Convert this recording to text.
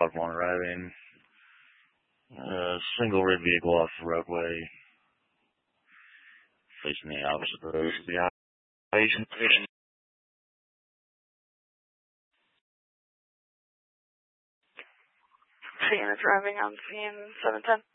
one arriving. Single rig vehicle off the roadway, facing the opposite road to the operation. Seeing it driving on scene 710.